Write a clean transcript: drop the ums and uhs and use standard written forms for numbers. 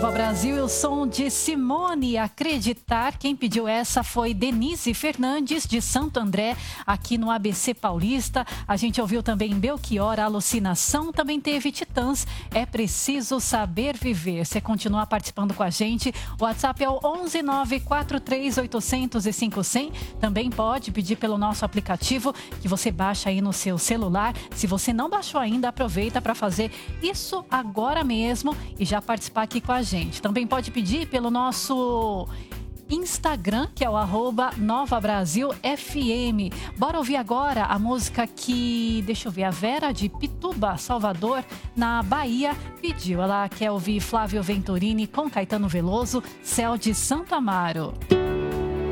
Nova Brasil, o som de Simone, Acreditar. Quem pediu essa foi Denise Fernandes, de Santo André, aqui no ABC Paulista. A gente ouviu também Belchior, Alucinação. Também teve Titãs, É Preciso Saber Viver. Você continua participando com a gente. O WhatsApp é o 11943800500. Também pode pedir pelo nosso aplicativo, que você baixa aí no seu celular. Se você não baixou ainda, aproveita para fazer isso agora mesmo e já participar aqui com a gente. Também pode pedir pelo nosso Instagram, que é o @NovaBrasilFM. Bora ouvir agora a música que, deixa eu ver, a Vera de Pituba, Salvador, na Bahia, pediu. Ela quer ouvir Flávio Venturini com Caetano Veloso, Céu de Santo Amaro.